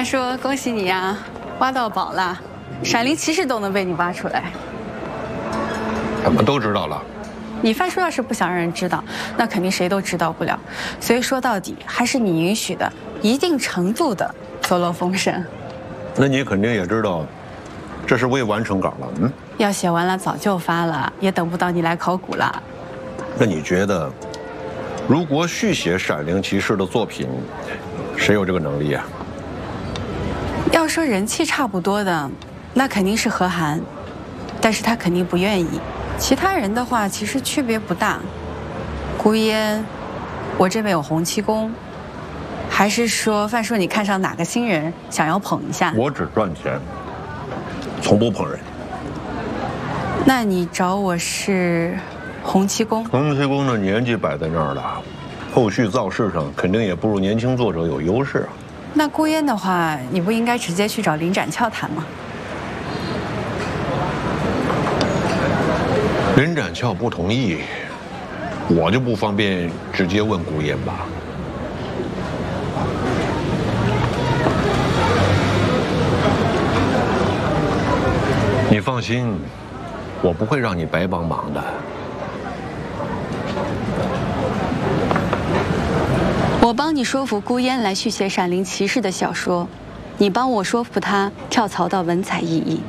范叔，恭喜你呀，挖到宝了，闪灵骑士都能被你挖出来。 他们都知道了。 你范叔要是不想让人知道，那肯定谁都知道不了。所以说到底还是你允许的，一定程度的走漏风声。 那你肯定也知道，这是未完成稿了。 要写完了早就发了，也等不到你来考古了。 那你觉得，如果续写《闪灵骑士》的作品，谁有这个能力啊？ 要说人气差不多的，那肯定是何涵，但是他肯定不愿意。其他人的话，其实区别不大。孤烟，我这边有洪七公，还是说范叔你看上哪个新人，想要捧一下？ 我只赚钱，从不捧人。 那你找我是洪七公？ 洪七公的年纪摆在那儿了，后续造势上肯定也不如年轻作者有优势啊。 那孤烟的话，你不应该直接去找林展翘谈吗？ 林展翘不同意，我就不方便直接问孤烟吧。你放心，我不会让你白帮忙的。 我帮你说服孤烟来续写《闪灵骑士》的小说，你帮我说服他跳槽到文采奕奕。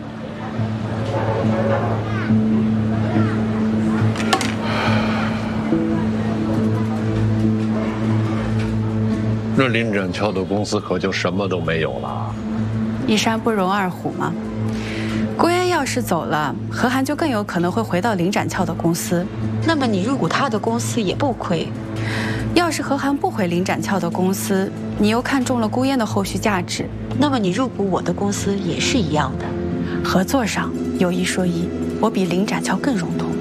那林展翘的公司可就什么都没有了。 一山不容二虎嘛。孤烟要是走了，何涵就更有可能会回到林展翘的公司。 那么你入股他的公司也不亏。 要是何涵不回林展翘的公司，你又看中了孤烟的后续价值， 那么你入股我的公司也是一样的。 合作上有一说一，我比林展翘更融通。